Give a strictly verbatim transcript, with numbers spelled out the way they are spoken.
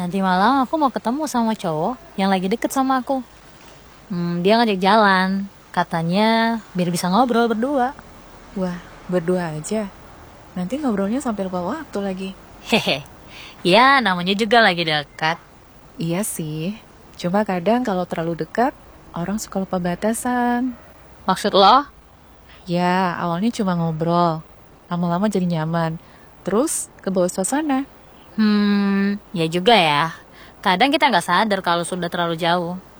Nanti malam aku mau ketemu sama cowok yang lagi deket sama aku. Hmm, dia ngajak jalan. Katanya biar bisa ngobrol berdua. Wah, berdua aja. Nanti ngobrolnya sampai lupa waktu lagi. Hehe. Ya, namanya juga lagi dekat. Iya sih. Cuma kadang kalau terlalu dekat, orang suka lupa batasan. Maksud lo? Ya, awalnya cuma ngobrol. Lama-lama jadi nyaman. Terus ke bawah suasana. Hmm, ya juga ya. Kadang kita nggak sadar kalau sudah terlalu jauh.